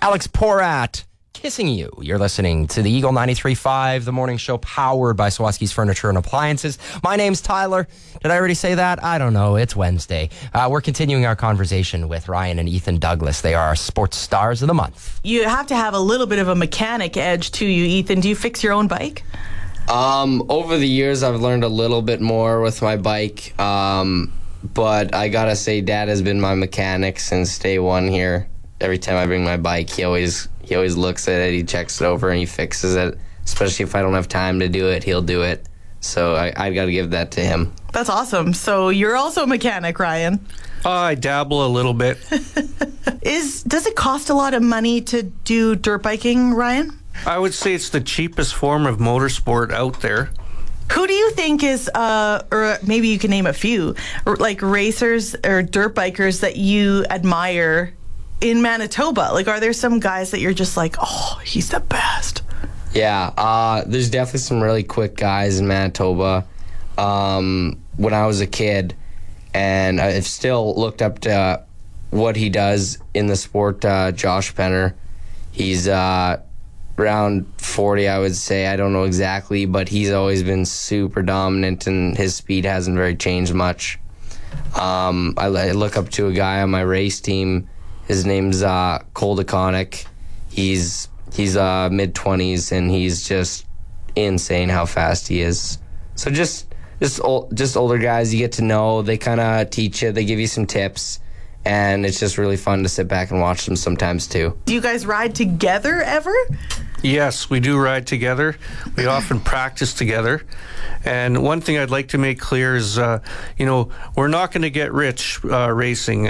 Alex Porat, Kissing You. You're listening to the Eagle 93.5, the morning show powered by Sawaski's Furniture and Appliances. My name's Tyler. Did I already say that? I don't know. It's Wednesday. We're continuing our conversation with Ryan and Ethan Douglas. They are our sports stars of the month. You have to have a little bit of a mechanic edge to you, Ethan. Do you fix your own bike? Over the years, I've learned a little bit more with my bike. But I gotta say, Dad has been my mechanic since day one here. Every time I bring my bike, he always looks at it, he checks it over, and he fixes it. Especially if I don't have time to do it, he'll do it. So I gotta give that to him. That's awesome. So you're also a mechanic, Ryan. I dabble a little bit. Does it cost a lot of money to do dirt biking, Ryan? I would say it's the cheapest form of motorsport out there. Who do you think is, or maybe you can name a few, like racers or dirt bikers that you admire in Manitoba? Like, are there some guys that you're just like, oh, he's the best? Yeah, there's definitely some really quick guys in Manitoba. When I was a kid, and I've still looked up to what he does in the sport, Josh Penner. He's around 40, I would say. I don't know exactly, but he's always been super dominant, and his speed hasn't very changed much. I look up to a guy on my race team. His name's Cole DeConnick. He's mid-20s, and he's just insane how fast he is. So just older guys you get to know. They kind of teach you. They give you some tips. And it's just really fun to sit back and watch them sometimes, too. Do you guys ride together ever? Yes, we do ride together. We often practice together. And one thing I'd like to make clear is, we're not going to get rich racing.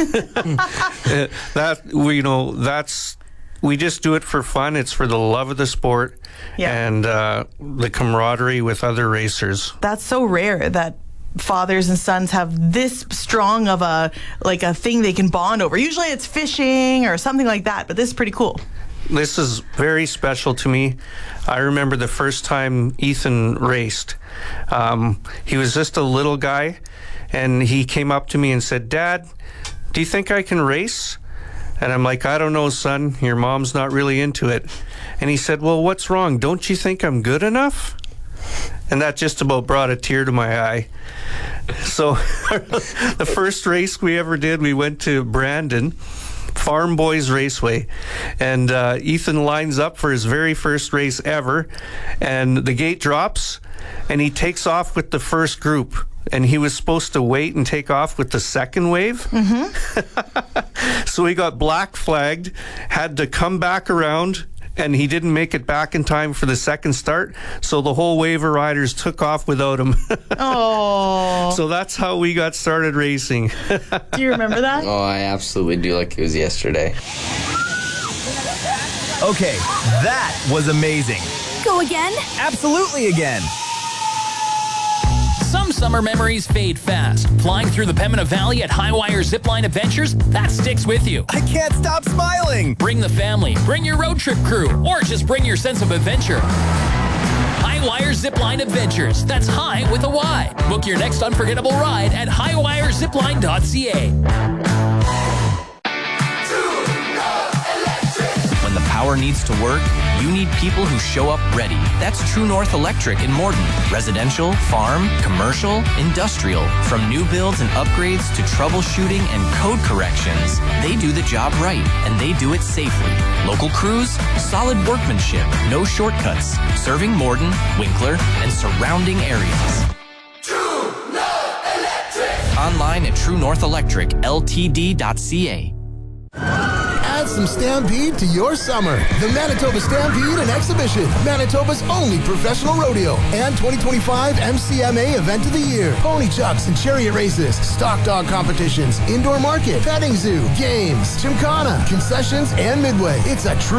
We just do it for fun. It's for the love of the sport and the camaraderie with other racers. That's so rare that fathers and sons have this strong of a thing they can bond over. Usually it's fishing or something like that, but this is pretty cool. This is very special to me. I remember the first time Ethan raced. He was just a little guy, and he came up to me and said, "Dad, do you think I can race?" And I'm like, "I don't know, son. Your mom's not really into it." And he said, "Well, what's wrong? Don't you think I'm good enough?" And that just about brought a tear to my eye. So the first race we ever did, we went to Brandon, Farm Boys Raceway. And Ethan lines up for his very first race ever. And the gate drops, and he takes off with the first group. And he was supposed to wait and take off with the second wave. Mm-hmm. So he got black flagged, had to come back around, and he didn't make it back in time for the second start, so the whole wave of riders took off without him. Oh. So that's how we got started racing. Do you remember that? Oh, I absolutely do, like it was yesterday. Okay, that was amazing. Go again? Absolutely again. Some summer memories fade fast. Flying through the Pembina Valley at Highwire Zipline Adventures, that sticks with you. I can't stop smiling. Bring the family, bring your road trip crew, or just bring your sense of adventure. Highwire Zipline Adventures. That's high with a Y. Book your next unforgettable ride at highwirezipline.ca. When the power needs to work, you need people who show up ready. That's True North Electric in Morden. Residential, farm, commercial, industrial. From new builds and upgrades to troubleshooting and code corrections, they do the job right, and they do it safely. Local crews, solid workmanship, no shortcuts. Serving Morden, Winkler, and surrounding areas. True North Electric! Online at truenorthelectricltd.ca. Add some Stampede to your summer. The Manitoba Stampede and Exhibition, Manitoba's only professional rodeo and 2025 MCMA Event of the Year. Pony chucks and chariot races, stock dog competitions, indoor market, petting zoo, games, gymkhana, concessions, and midway. It's a true